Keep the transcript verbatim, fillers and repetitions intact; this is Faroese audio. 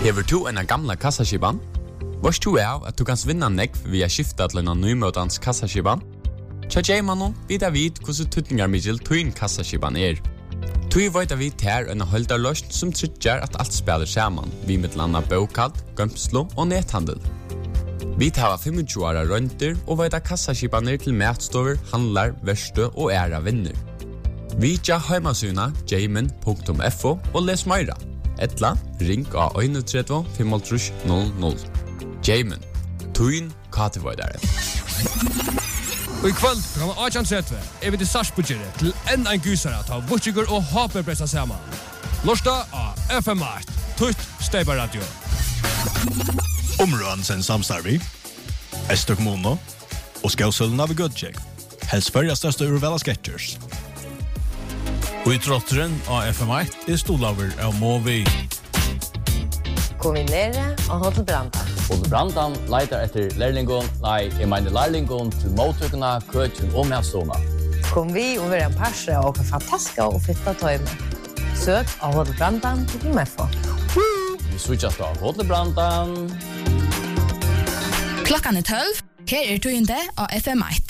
Hever du en gamla kassaskipan? Vars du av at du kan vinna nekv via skifta til en nymøtans kassaskipan? Tja Jaymanon vidar vid hvordan tutningar middel tuin kassaskipan er. Tui veit vi ter en holdarløst som tryggjar at alt spiller saman, vi med landa bokald, gømslo og nethandel. Vi tar tjuefem åra rønter og veit kassaskipaner til matstover, handlar, verste og æra vinner. Vi tja heimasuna jayman punktum f o og les meira. Etla, ring av tre ett fem tre null null. Jayman, tuin katevoidare. Og i kveld kan man åtjan trettve er vi til Sarsbudgere til enn en gusare ta Vutchigur og Haper pressa saman. Lorsta av F M åtte, Tutt Steibar Radio. Områden sen samstarvi, Øster kommune og Skausøllen av Gudtjek. Helst fyrja største urvela sketchers. Og i trotteren av F M åtte er stolaver av Movi. Kombinere og Hotel Branda. Hotel Brandan leitar etter lærlingon, nei, jeg mener lærlingon til mottøkene, køtjen og medstående. Kom vi og være en parse og fantastiske og fitta tøyme. Søk av Hotel Brandan til M F O. Vi switchast av Hotel Brandan. Klokkan er tolv. Her er tøyende av F M åtte.